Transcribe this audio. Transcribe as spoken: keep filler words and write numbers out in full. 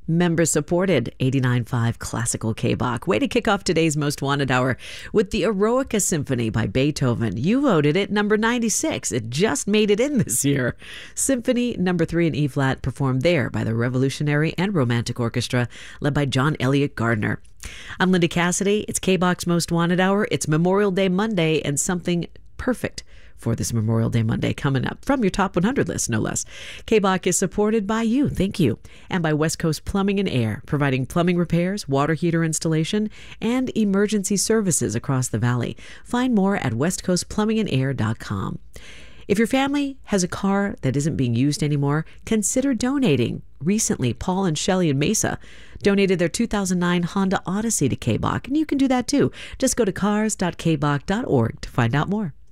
Member supported eighty-nine point five Classical K-Bach. Way to kick off today's Most Wanted Hour with the Eroica Symphony by Beethoven. You voted it number ninety-six. It just made it in this year. Symphony number three in E-flat, performed there by the Revolutionary and Romantic Orchestra, led by John Elliott Gardner. I'm Linda Cassidy. It's K-Bach's Most Wanted Hour. It's Memorial Day Monday, and something perfect for this Memorial Day Monday coming up from your top one hundred list, no less. K-Bach is supported by you, thank you, and by West Coast Plumbing and Air, providing plumbing repairs, water heater installation, and emergency services across the valley. Find more at west coast plumbing and air dot com. If your family has a car that isn't being used anymore, consider donating. Recently, Paul and Shelley in Mesa donated their two thousand nine Honda Odyssey to K-Bach, and you can do that too. Just go to cars dot k bach dot org to find out more.